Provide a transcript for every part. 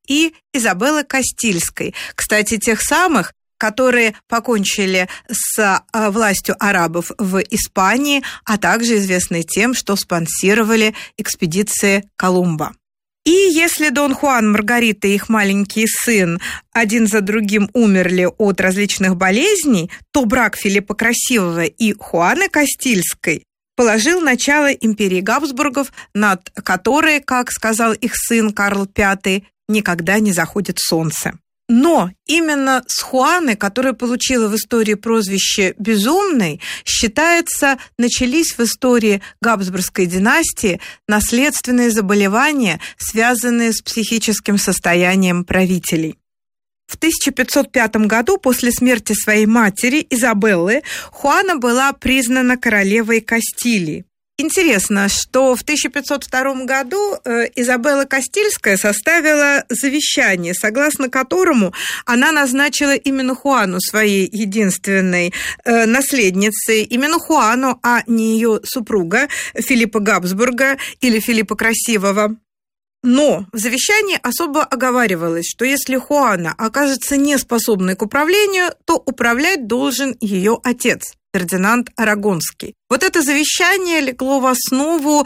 и Изабеллы Кастильской. Кстати, тех самых, которые покончили с властью арабов в Испании, а также известны тем, что спонсировали экспедиции Колумба. И если Дон Хуан, Маргарита и их маленький сын один за другим умерли от различных болезней, то брак Филиппа Красивого и Хуаны Кастильской положил начало империи Габсбургов, над которой, как сказал их сын Карл V, никогда не заходит солнце. Но именно с Хуаны, которая получила в истории прозвище «Безумной», считается, начались в истории Габсбургской династии наследственные заболевания, связанные с психическим состоянием правителей. В 1505 году, после смерти своей матери Изабеллы, Хуана была признана королевой Кастилии. Интересно, что в 1502 году Изабелла Кастильская составила завещание, согласно которому она назначила именно Хуану своей единственной наследницей, именно Хуану, а не ее супруга Филиппа Габсбурга или Филиппа Красивого. Но в завещании особо оговаривалось, что если Хуана окажется неспособной к управлению, то управлять должен ее отец, Фердинанд Арагонский. Вот это завещание легло в основу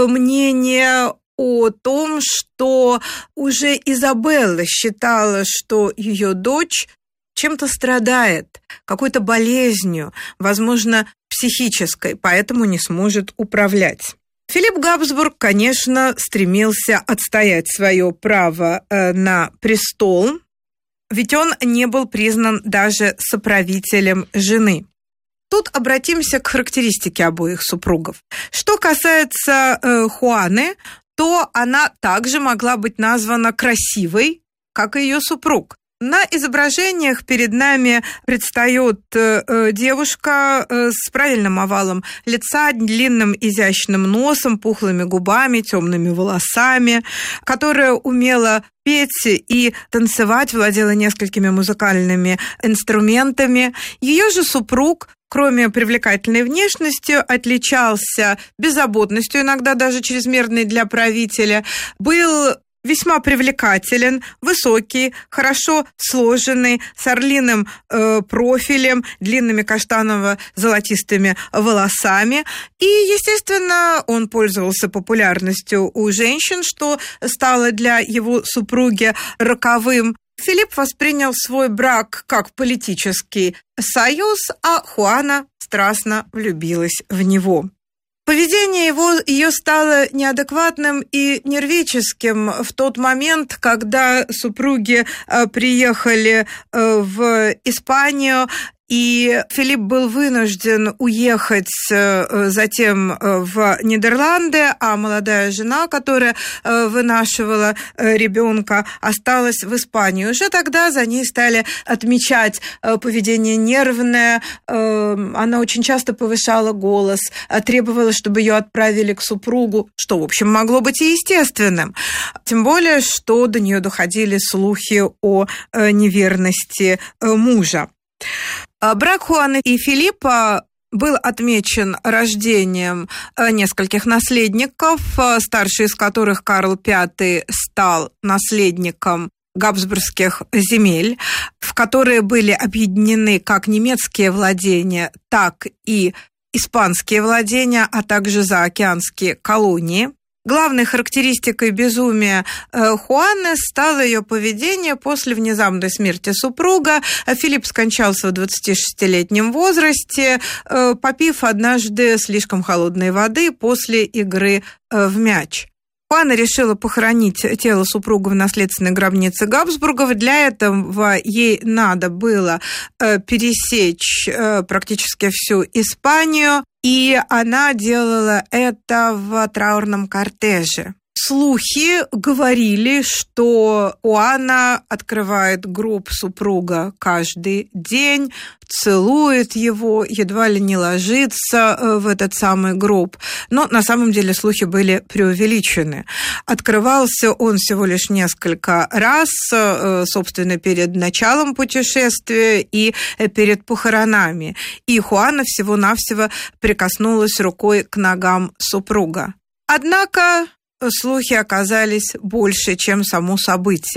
мнения о том, что уже Изабелла считала, что ее дочь чем-то страдает, какой-то болезнью, возможно, психической, поэтому не сможет управлять. Филипп Габсбург, конечно, стремился отстоять свое право на престол, ведь он не был признан даже соправителем жены. Тут обратимся к характеристике обоих супругов. Что касается Хуаны, то она также могла быть названа красивой, как и ее супруг. На изображениях перед нами предстает девушка с правильным овалом лица, длинным изящным носом, пухлыми губами, темными волосами, которая умела петь и танцевать, владела несколькими музыкальными инструментами. Ее же супруг, кроме привлекательной внешности, отличался беззаботностью, иногда даже чрезмерной для правителя, был весьма привлекателен, высокий, хорошо сложенный, с орлиным профилем, длинными каштаново-золотистыми волосами. И, естественно, он пользовался популярностью у женщин, что стало для его супруги роковым. Филипп воспринял свой брак как политический союз, а Хуана страстно влюбилась в него. Поведение ее стало неадекватным и нервическим в тот момент, когда супруги приехали в Испанию, и Филипп был вынужден уехать затем в Нидерланды, а молодая жена, которая вынашивала ребенка, осталась в Испании. Уже тогда за ней стали отмечать поведение нервное. Она очень часто повышала голос, требовала, чтобы ее отправили к супругу, что, в общем, могло быть и естественным. Тем более, что до нее доходили слухи о неверности мужа. Брак Хуаны и Филиппа был отмечен рождением нескольких наследников, старший из которых Карл V стал наследником габсбургских земель, в которые были объединены как немецкие владения, так и испанские владения, а также заокеанские колонии. Главной характеристикой безумия Хуаны стало ее поведение после внезапной смерти супруга. Филипп скончался в 26-летнем возрасте, попив однажды слишком холодной воды после игры в мяч. Хуана решила похоронить тело супруга в наследственной гробнице Габсбургов. Для этого ей надо было пересечь практически всю Испанию, и она делала это в траурном кортеже. Слухи говорили, что Хуана открывает гроб супруга каждый день, целует его, едва ли не ложится в этот самый гроб. Но на самом деле слухи были преувеличены. Открывался он всего лишь несколько раз, собственно, перед началом путешествия и перед похоронами. И Хуана всего-навсего прикоснулась рукой к ногам супруга. Однако слухи оказались больше, чем само событие.